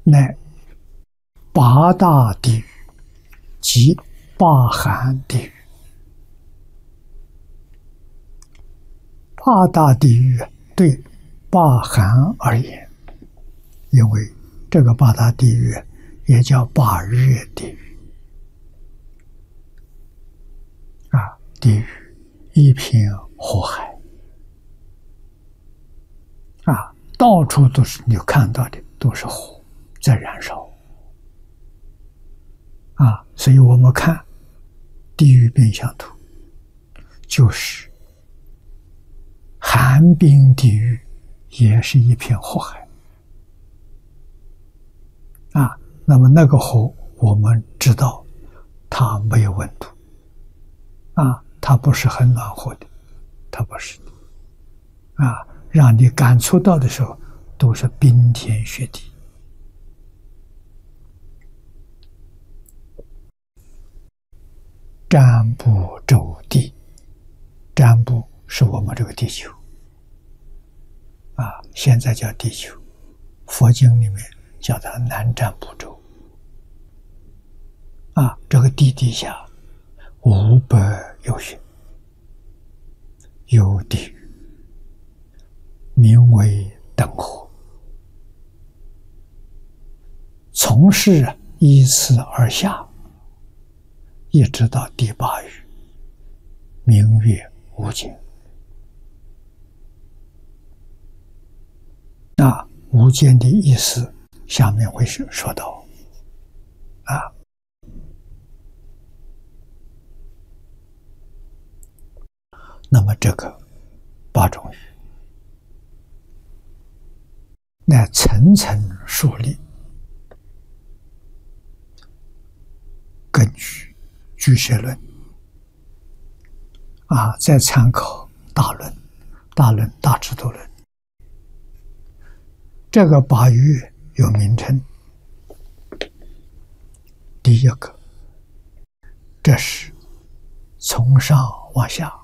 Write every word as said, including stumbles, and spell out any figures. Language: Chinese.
乃八大地狱及八寒地狱。八大地狱对八寒而言，因为这个八大地狱也叫八热地狱啊，地狱一片火海啊，到处都是你看到的都是火在燃烧啊，所以我们看地狱变相图，就是寒冰地狱也是一片火海啊。那么那个火，我们知道它没有温度啊，它不是很暖和的，它不是的啊，让你感触到的时候都是冰天雪地。占卜周地，占卜是我们这个地球啊，现在叫地球，佛经里面叫它南瞻部洲啊，这个地底下五百有穴，有地狱，名为等火，从是依次而下，一直到第八狱，名曰无间。那无间的意思，下面会说到啊。那么这个八种狱，乃层层数立，根据俱舍论啊，再参考大论、大论、大智度论。这个八狱有名称。第一个，这是从上往下